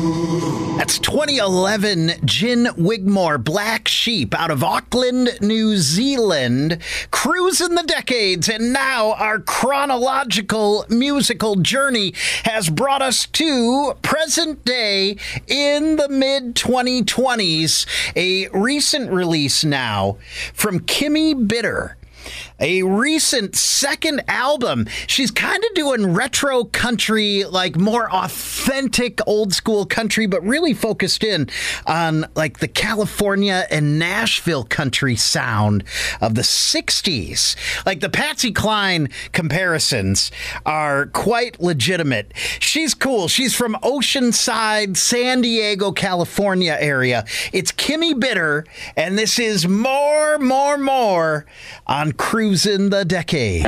That's 2011 Gin Wigmore, Black Sheep, out of Auckland, New Zealand, cruising the decades. And now our chronological musical journey has brought us to present day in the mid-2020s. A recent release now from Kimmy Bitter. A recent second album. She's kind of doing retro country, like more authentic old school country, but really focused in on like the California and Nashville country sound of the 60s. Like the Patsy Cline comparisons are quite legitimate. She's cool. She's from Oceanside, San Diego, California area. It's Kimmy Bitter, and this is more on Cruising the Decade.